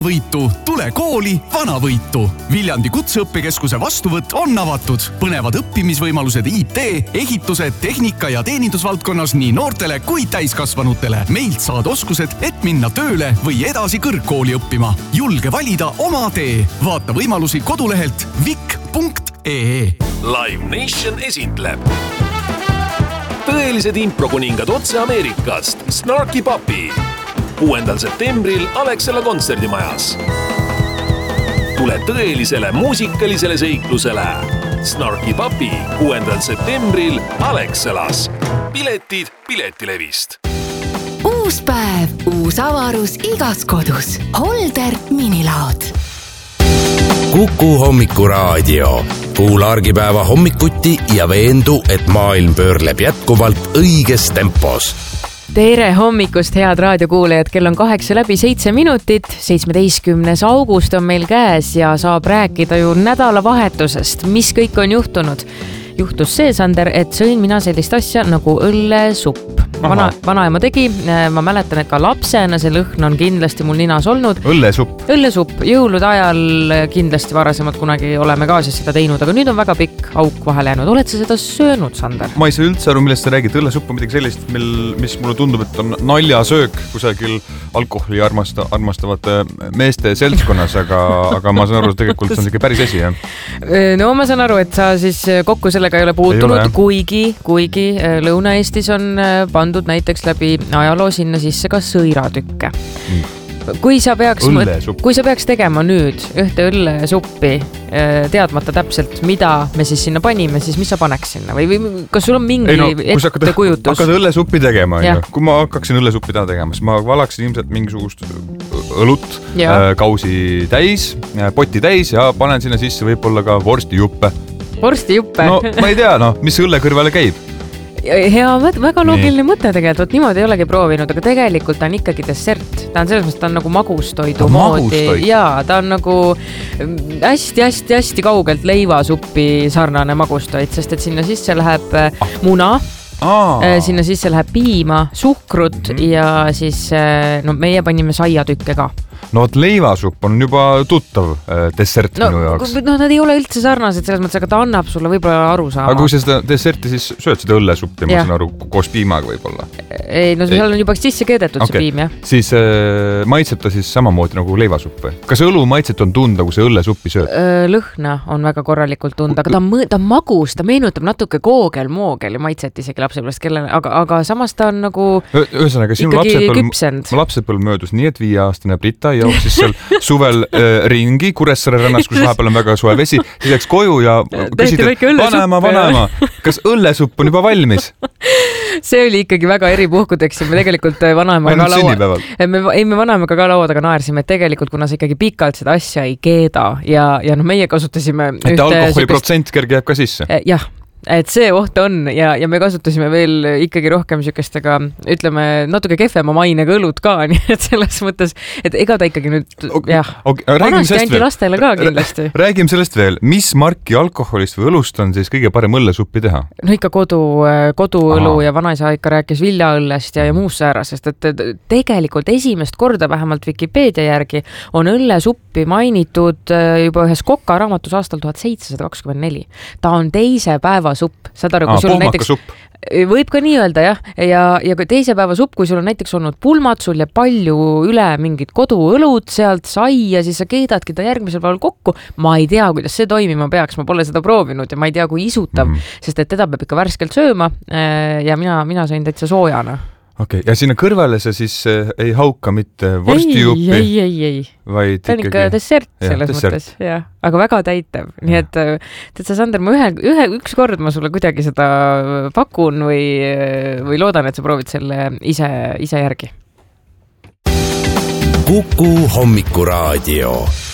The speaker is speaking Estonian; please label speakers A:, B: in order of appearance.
A: Võitu, tule kooli, vana võitu. Viljandi kutseõppekeskuse vastuvõtt on avatud. Põnevad õppimisvõimalused IT, ehituse, tehnika ja teenindusvaldkonnas nii noortele kui täiskasvanutele. Meilt saad oskused, et minna tööle või edasi kõrgkooli õppima. Julge valida oma tee. Vaata võimalusi kodulehelt vik.ee.
B: Live Nation esitleb tõelised improkuningad otse Ameerikast. Snarky Puppy 6. septembril Alexela kontserdimajas. Tule tõelisele muusikalisele seiklusele. Snarky Puppy 6. septembril Alexelas. Piletid Piletilevist.
C: Uus päev, uus avarus igas kodus. Holder minilaod.
D: Kuku hommikuraadio. Kuula argipäeva hommikuti ja veendu, et maailm pöörleb jätkuvalt õiges tempos.
E: Tere hommikust, head raadiokuulajad, kell on 8:07 minutit, 17. august on meil käes ja saab rääkida ju nädalavahetusest, mis kõik on juhtunud. Juhtus see, Sander, et sõin mina sellist asja nagu õllesupp. Vanaema tegi, ma mäletan, et ka lapsena see lõhn on kindlasti mul ninas olnud. Õllesupp, jõulude ajal kindlasti varasemalt kunagi oleme ka seda teinud, aga nüüd on väga pikk auk vahele jäänud. Oled sa seda söönud, Sander?
F: Ma ei saa üldse aru, millest sa räägid. Õllesupp on midagi sellist, mis mulle tundub, et on naljasöök kusagil alkoholi armastavate meeste seltskonnas, aga ma saan aru, et tegelikult on see päris asi, jah?
E: No ma saan aru, et sa siis kokku sellega ei ole puutunud, kuigi Lõuna-Eestis on pandud näiteks läbi ajaloo sinna sisse ka sõiratükke. Kui sa peaks tegema nüüd ühte õllesuppi, teadmata täpselt, mida me siis sinna panime, siis mis sa paneks sinna? Või kas sul on mingi ettekujutus?
F: Hakkad õllesuppi tegema, kui ma hakkaksin õllesuppi tegema, siis ma valaksin ilmselt mingisugust õlut kausi täis, poti täis ja panen sinna sisse võib-olla ka vorstijuppe.
E: Vorstijuppe?
F: No ma ei tea, mis õlle kõrvale käib.
E: Hea, väga loogiline mõte tegelikult, niimoodi ei olegi proovinud, aga tegelikult ta on ikkagi dessert. Ta on selles mõttes, ta on nagu magustoidu moodi. Jaa, ta on nagu hästi kaugelt leivasuppi sarnane magustoid, sest et sinna sisse läheb muna, sinna sisse läheb piima, suhkrut ja siis meie panime saiatükke ka.
F: No leivasupp on juba tuttav dessert minu jaoks.
E: No nad ei ole üldse sarnased selles mõttes, aga ta annab sulle võib-olla aru saama.
F: Aga kui sa seda desserti siis sööd seda õllesuppi, ma saan aru, koos piimaga võib-olla?
E: Ei, no seal on juba sisse keedetud see piim, jah.
F: Siis maitseb ta siis samamoodi nagu leivasupp. Kas õlu maitset on tunda, kui see õllesuppi sööd?
E: Lõhna on väga korralikult tunda, aga ta on magus, ta meenutab natuke koogel maitset isegi lapsepõlvest, aga samas ta on nagu ikkagi küpsend.
F: Mu lapsepõlv möödus nii, et 5-aastane Brita jooksis seal suvel ringi Kuressaare rannas, kus vahepeal on väga soe vesi, siis läks koju ja küsid, et vanaema, kas õllesupp on juba valmis?
E: See oli ikkagi väga eripuhkudeks ja me tegelikult vanaemaga ka laua taga naersime, et tegelikult kuna sa ikkagi pikalt seda asja ei keeda ja meie kasutasime
F: et alkoholi protsent kerge jääb ka sisse?
E: Jah. Et see oht on ja me kasutasime veel ikkagi rohkem sükestega, ütleme, natuke kehvema mainega õlut ka, nii et selles mõttes, et ega ta ikkagi nüüd, vanasti anti lastele ka kindlasti.
F: Räägime sellest veel, mis marki alkoholist või õlust on siis kõige parem õllesuppi teha?
E: No ikka koduõlu ja vanaisa ikka rääkis viljaõllest ja muust säärasest, et tegelikult esimest korda vähemalt Wikipedia järgi on õllesuppi mainitud juba ühes Koka raamatus aastal 1724. Ta on teise päeva supp. Saad aru, kui sul näiteks võib ka nii öelda, jah. Ja teise päeva supp, kui sul on näiteks olnud pulmad, sul ja palju üle mingid koduõlud sealt sai ja siis sa keedadki ta järgmisel päeval kokku. Ma ei tea, kuidas see toimima peaks, ma pole seda proovinud ja ma ei tea, kui isutav, sest et teda peab ikka värskelt sööma ja mina sõin täitsa soojana.
F: Okei, ja sinna kõrvale sa siis ei hauka mitte vorstijuppi?
E: Ei. Ta on ikka dessert selles mõttes, jah. Aga väga täitev. Nii et sa, Sander, ma üks kord ma sulle kuidagi seda pakun või loodan, et sa proovid selle ise järgi.
D: Kuku hommikuraadio.